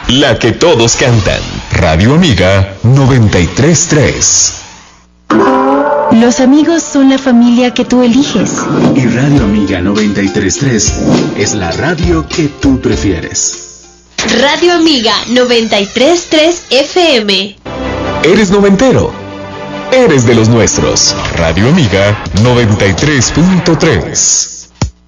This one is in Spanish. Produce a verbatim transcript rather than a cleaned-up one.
La que todos cantan. Radio Amiga noventa y tres punto tres. Los amigos son la familia que tú eliges. Y Radio Amiga noventa y tres punto tres es la radio que tú prefieres. Radio Amiga noventa y tres punto tres F M. ¿Eres noventero? Eres de los nuestros. Radio Amiga noventa y tres punto tres.